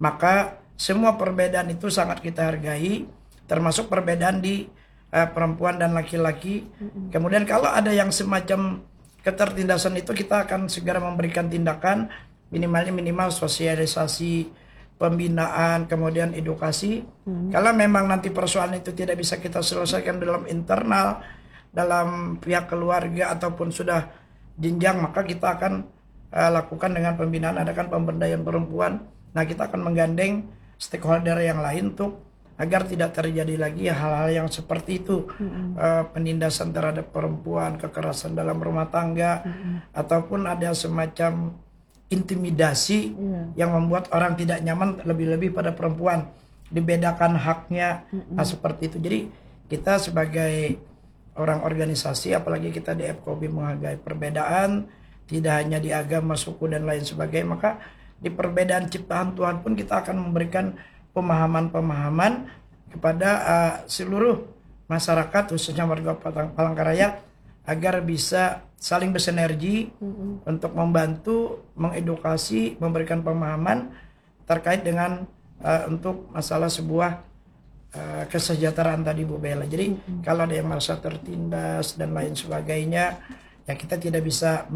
maka semua perbedaan itu sangat kita hargai, termasuk perbedaan di perempuan dan laki-laki. Kemudian kalau ada yang semacam ketertindasan itu, kita akan segera memberikan tindakan, minimal sosialisasi, pembinaan, kemudian edukasi. Kalau memang nanti persoalan itu tidak bisa kita selesaikan dalam internal, dalam pihak keluarga ataupun sudah jenjang, maka kita akan lakukan dengan pembinaan, adakan pemberdayaan perempuan. Nah, kita akan menggandeng stakeholder yang lain untuk agar tidak terjadi lagi hal-hal yang seperti itu, penindasan terhadap perempuan, kekerasan dalam rumah tangga, ataupun ada semacam intimidasi yang membuat orang tidak nyaman, lebih-lebih pada perempuan, dibedakan haknya, seperti itu. Jadi kita sebagai orang organisasi, apalagi kita di FKUB menghargai perbedaan, tidak hanya di agama, suku dan lain sebagainya, maka di perbedaan ciptaan Tuhan pun kita akan memberikan pemahaman-pemahaman kepada seluruh masyarakat, khususnya warga Palangkaraya, agar bisa saling bersinergi untuk membantu, mengedukasi, memberikan pemahaman terkait dengan untuk masalah sebuah kesejahteraan tadi, Bu Bella. Jadi kalau ada yang merasa tertindas dan lain sebagainya, ya kita tidak bisa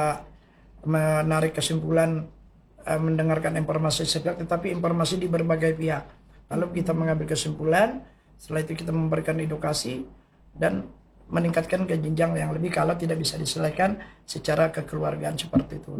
menarik kesimpulan mendengarkan informasi sepihak, tetapi informasi di berbagai pihak. Lalu kita mengambil kesimpulan, setelah itu kita memberikan edukasi dan meningkatkan ke jenjang yang lebih kalau tidak bisa diselesaikan secara kekeluargaan, seperti itu.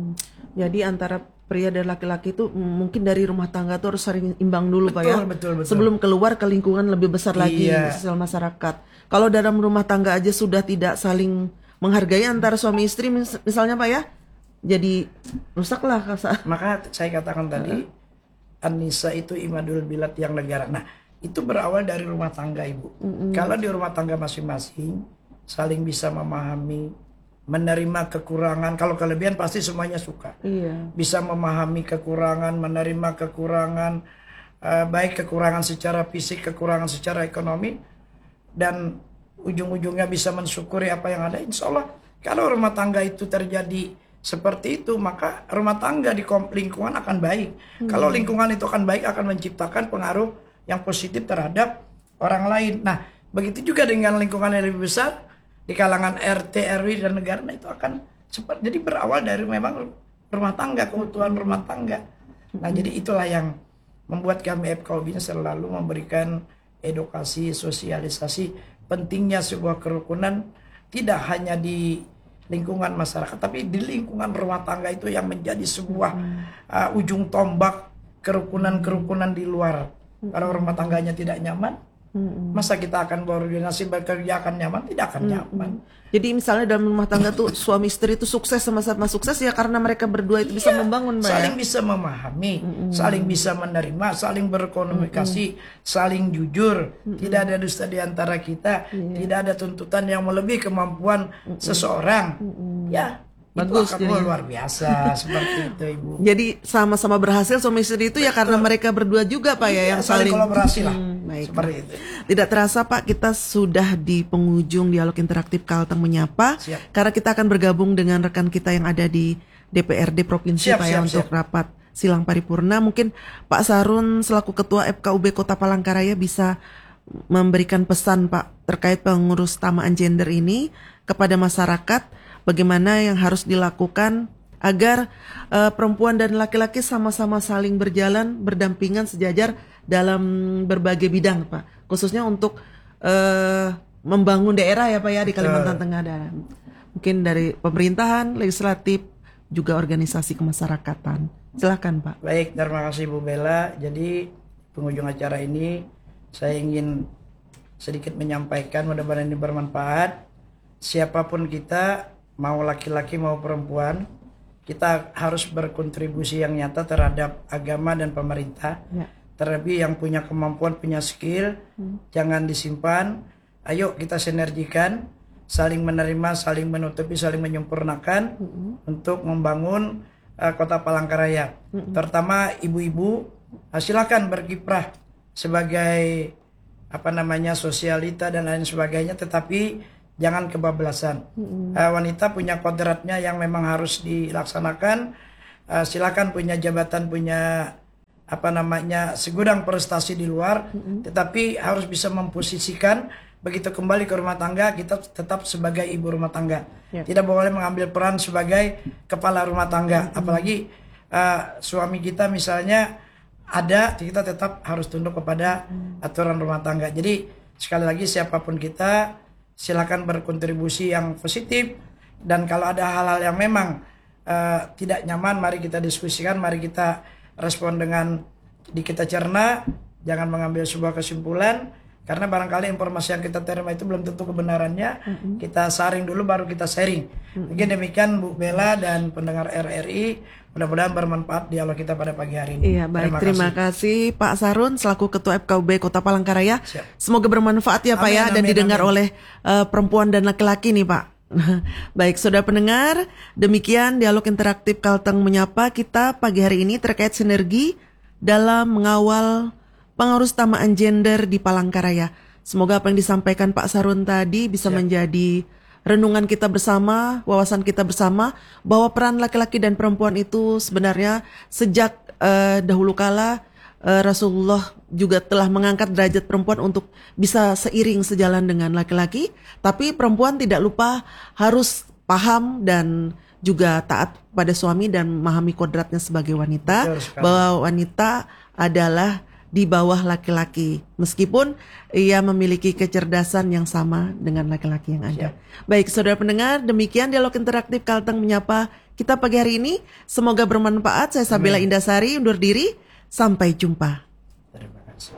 Jadi antara pria dan laki-laki itu mungkin dari rumah tangga itu harus sering imbang dulu, Pak ya. Betul. Sebelum keluar ke lingkungan lebih besar lagi, sosial masyarakat. Kalau dalam rumah tangga aja sudah tidak saling menghargai antara suami istri misalnya, Pak ya, jadi rusaklah. Maka saya katakan tadi, An-Nisa itu imadul bilad yang negara. Nah, itu berawal dari rumah tangga, Ibu. Kalau di rumah tangga masing-masing saling bisa memahami, menerima kekurangan. Kalau kelebihan pasti semuanya suka. Bisa memahami kekurangan, menerima kekurangan, baik kekurangan secara fisik, kekurangan secara ekonomi, dan ujung-ujungnya bisa mensyukuri apa yang ada. Insya Allah kalau rumah tangga itu terjadi seperti itu, maka rumah tangga di lingkungan akan baik. Kalau lingkungan itu akan baik, akan menciptakan pengaruh yang positif terhadap orang lain. Nah, begitu juga dengan lingkungan yang lebih besar, di kalangan RT, RW, dan negara. Nah, itu akan seperti, jadi berawal dari memang rumah tangga, keutuhan rumah tangga. Nah, jadi itulah yang membuat kami FKUB selalu memberikan edukasi, sosialisasi pentingnya sebuah kerukunan, tidak hanya di lingkungan masyarakat, tapi di lingkungan rumah tangga itu yang menjadi sebuah ujung tombak kerukunan-kerukunan di luar. Kalau rumah tangganya tidak nyaman, masa kita akan berorganisasi bekerja akan nyaman? Tidak akan nyaman. Jadi misalnya dalam rumah tangga tuh suami istri itu sukses sama-sama sukses ya karena mereka berdua itu bisa membangun, Mbak. Saling bisa memahami, saling bisa menerima, saling berkomunikasi, saling jujur. Tidak ada dusta di antara kita, tidak ada tuntutan yang melebihi kemampuan seseorang. Ya, bagus, itu akan luar biasa seperti itu, Ibu. Jadi sama-sama berhasil suami istri itu ya karena mereka berdua juga, Pak, ya yang saling kolaborasi lah. Baik. Seperti itu. Tidak terasa, Pak, kita sudah di penghujung dialog interaktif Kalteng Menyapa. Karena kita akan bergabung dengan rekan kita yang ada di DPRD Provinsi, Pak, ya, untuk rapat silang paripurna. Mungkin Pak Sarun selaku Ketua FKUB Kota Palangkaraya bisa memberikan pesan, Pak, terkait pengurustamaan gender ini kepada masyarakat, bagaimana yang harus dilakukan agar perempuan dan laki-laki sama-sama saling berjalan, berdampingan, sejajar dalam berbagai bidang, Pak. Khususnya untuk membangun daerah ya, Pak, ya, di Kalimantan Tengah. Dan mungkin dari pemerintahan, legislatif, juga organisasi kemasyarakatan. Silakan, Pak. Baik, terima kasih Bu Bella. Jadi penghujung acara ini saya ingin sedikit menyampaikan, mudah-mudahan ini bermanfaat. Siapapun kita, mau laki-laki mau perempuan, kita harus berkontribusi yang nyata terhadap agama dan pemerintah. Terlebih yang punya kemampuan, punya skill, jangan disimpan. Ayo kita sinergikan, saling menerima, saling menutupi, saling menyempurnakan untuk membangun Kota Palangkaraya. Terutama ibu-ibu, silakan berkiprah sebagai sosialita dan lain sebagainya, tetapi jangan kebablasan. Wanita punya kodratnya yang memang harus dilaksanakan. Silakan punya jabatan, punya segudang prestasi di luar, tetapi harus bisa memposisikan begitu kembali ke rumah tangga kita tetap sebagai ibu rumah tangga. Tidak boleh mengambil peran sebagai kepala rumah tangga, apalagi suami kita misalnya kita tetap harus tunduk kepada aturan rumah tangga. Jadi sekali lagi siapapun kita silakan berkontribusi yang positif, dan kalau ada hal-hal yang memang tidak nyaman, mari kita diskusikan, mari kita respon dengan kita cerna, jangan mengambil sebuah kesimpulan, karena barangkali informasi yang kita terima itu belum tentu kebenarannya. Kita saring dulu baru kita sharing. Mungkin demikian Bu Bella dan pendengar RRI, mudah-mudahan bermanfaat dialog kita pada pagi hari ini. Iya, baik, terima kasih Pak Sarun selaku Ketua FKUB Kota Palangkaraya. Semoga bermanfaat ya Pak, dan didengar oleh perempuan dan laki-laki nih Pak. Baik, saudara pendengar, demikian dialog interaktif Kalteng Menyapa kita pagi hari ini terkait sinergi dalam mengawal pengurus tamaan gender di Palangkaraya. Semoga apa yang disampaikan Pak Sarun tadi bisa menjadi renungan kita bersama, wawasan kita bersama, bahwa peran laki-laki dan perempuan itu sebenarnya sejak dahulu kala Rasulullah juga telah mengangkat derajat perempuan untuk bisa seiring sejalan dengan laki-laki, tapi perempuan tidak lupa harus paham dan juga taat pada suami dan memahami kodratnya sebagai wanita, bahwa wanita adalah di bawah laki-laki, meskipun ia memiliki kecerdasan yang sama dengan laki-laki yang ada. Baik, saudara pendengar, demikian dialog interaktif Kalteng Menyapa kita pagi hari ini. Semoga bermanfaat. Saya Sabila Indasari undur diri. Sampai jumpa. Terima kasih.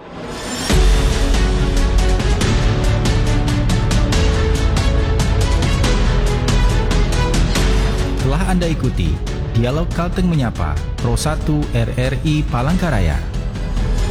Telah Anda ikuti Dialog Kalteng Menyapa Pro 1 RRI Palangkaraya.